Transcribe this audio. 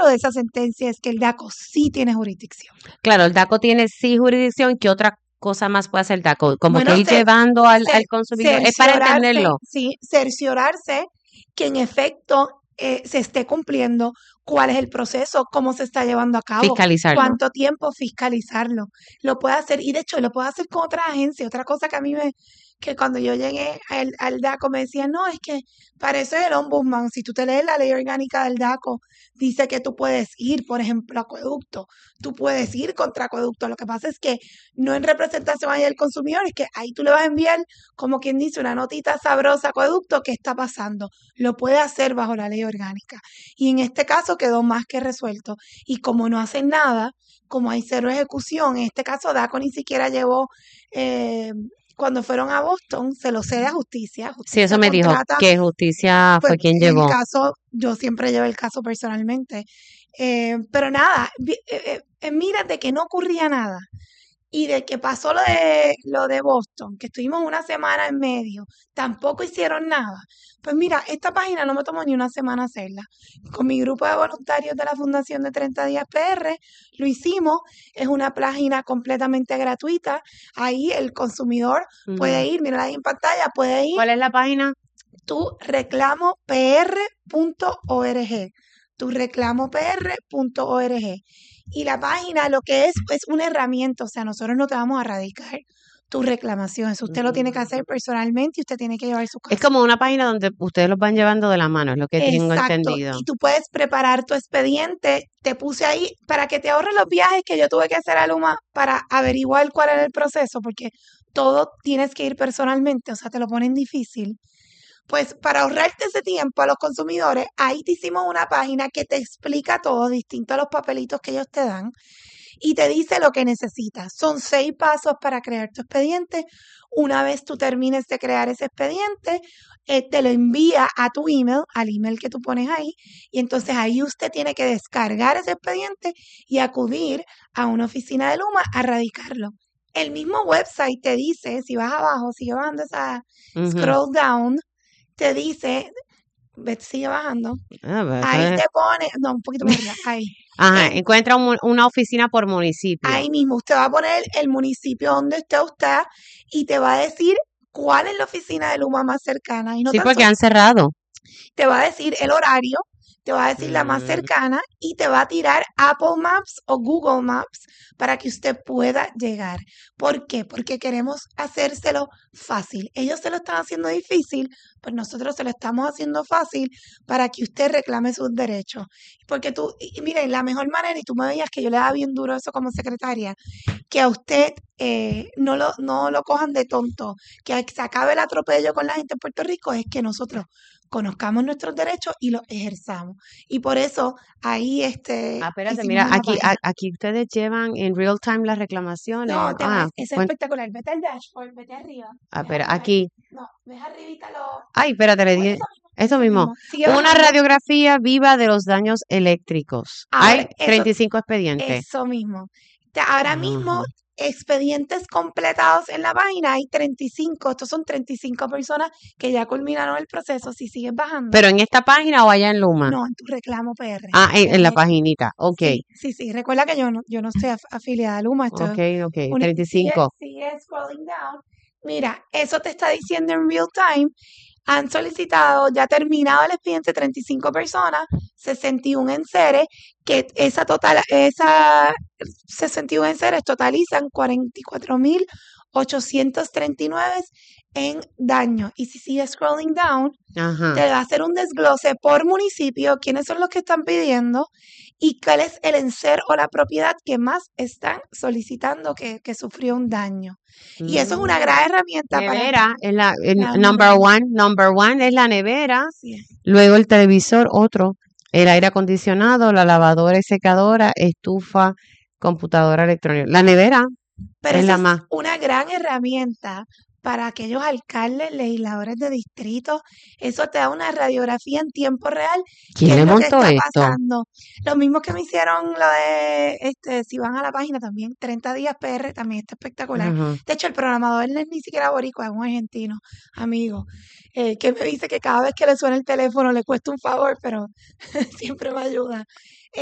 malo de esa sentencia es que el DACO sí tiene jurisdicción. Claro, el DACO tiene sí jurisdicción. ¿Qué otra cosa más puede hacer el DACO? Como Bueno, que ir llevando al consumidor. Es para entenderlo. cerciorarse que en efecto se esté cumpliendo, cuál es el proceso, cómo se está llevando a cabo, Fiscalizarlo. cuánto tiempo fiscalizarlo. Lo puede hacer, y de hecho lo puede hacer con otras agencias. Otra cosa que a mí que cuando yo llegué al DACO me decían, no, es que para eso es el ombudsman. Si tú te lees la ley orgánica del DACO, dice que tú puedes ir, por ejemplo, a acueducto, tú puedes ir contra acueducto. Lo que pasa es que no en representación ahí del consumidor, es que ahí tú le vas a enviar, como quien dice, una notita sabrosa a acueducto, ¿qué está pasando? Lo puede hacer bajo la ley orgánica. Y en este caso quedó más que resuelto. Y como no hacen nada, como hay cero ejecución, en este caso DACO ni siquiera llevó, cuando fueron a Boston, se lo cede a justicia. Sí, eso me dijo, que justicia pues, fue quien llevó. En el caso, yo siempre llevo el caso personalmente. Pero nada, mira de que no ocurría nada. Y de que pasó lo de Boston, que estuvimos una semana en medio, tampoco hicieron nada. Pues mira, esta página no me tomó ni una semana hacerla. Con mi grupo de voluntarios de la Fundación de 30 Días PR, lo hicimos. Es una página completamente gratuita. Ahí el consumidor puede ir, mira ahí en pantalla, puede ir. ¿Cuál es la página? tureclamopr.org. tureclamopr.org. Y la página lo que es una herramienta, o sea, nosotros no te vamos a radicar tu reclamación, eso usted lo tiene que hacer personalmente y usted tiene que llevar su caso. Es como una página donde ustedes los van llevando de la mano, es lo que tengo entendido. Y tú puedes preparar tu expediente. Te puse ahí para que te ahorres los viajes que yo tuve que hacer a Luma para averiguar cuál era el proceso, porque todo tienes que ir personalmente, o sea, te lo ponen difícil. Pues para ahorrarte ese tiempo a los consumidores, ahí te hicimos una página que te explica todo, distinto a los papelitos que ellos te dan, y te dice lo que necesitas. Son 6 pasos para crear tu expediente. Una vez tú termines de crear ese expediente, te lo envía a tu email, al email que tú pones ahí, y entonces ahí usted tiene que descargar ese expediente y acudir a una oficina de Luma a radicarlo. El mismo website te dice, si vas abajo, sigue bajando esa scroll down, te dice, sigue bajando, ahí te pone, no, un poquito más arriba, ahí. Ajá, encuentra una oficina por municipio. Ahí mismo, usted va a poner el municipio donde esté usted y te va a decir cuál es la oficina de Luma más cercana. Y no sí, porque han cerrado. Te va a decir el horario, te va a decir la más cercana y te va a tirar Apple Maps o Google Maps para que usted pueda llegar. ¿Por qué? Porque queremos hacérselo fácil. Ellos se lo están haciendo difícil, pues nosotros se lo estamos haciendo fácil para que usted reclame sus derechos. Porque y miren, la mejor manera, y tú me veías que yo le daba bien duro eso como secretaria, que a usted no lo cojan de tonto, que se acabe el atropello con la gente en Puerto Rico, es que nosotros conozcamos nuestros derechos y los ejerzamos. Y por eso ahí espérate, mira, aquí ustedes llevan en real time las reclamaciones. No, es espectacular. Vete al dashboard, vete arriba. Espera, aquí. No, ves arribita Ay, espérate, le dije. Eso mismo. Una radiografía viva de los daños eléctricos. Hay 35 expedientes. Eso mismo. Ahora mismo, expedientes completados en la página hay 35. Estos son 35 personas que ya culminaron el proceso. Si sigues bajando. ¿Pero en esta página o allá en Luma? No, en tu reclamo PR. Ah, en la paginita. Ok. Sí. Recuerda que yo no estoy afiliada a Luma. Ok. 35. Sigue scrolling down. Mira, eso te está diciendo en real time. Han solicitado, ya terminado el expediente, 35 personas, 61 enseres, que esa 61 enseres totalizan 44,839 en daño. Y si sigues scrolling down, te va a hacer un desglose por municipio, quiénes son los que están pidiendo y cuál es el enser o la propiedad que más están solicitando que sufrió un daño. Y eso es una gran herramienta. Nevera es number one es la nevera, luego el televisor, otro, el aire acondicionado, la lavadora y secadora, estufa, computadora electrónica. La nevera es la más. Una gran herramienta para aquellos alcaldes, legisladores de distrito. Eso te da una radiografía en tiempo real. ¿Quién le montó esto? Pasando. Los mismos que me hicieron lo de, si van a la página también, 30 días PR, también está espectacular. De hecho, el programador no es ni siquiera boricua, es un argentino, amigo, que me dice que cada vez que le suena el teléfono le cuesta un favor, pero siempre me ayuda.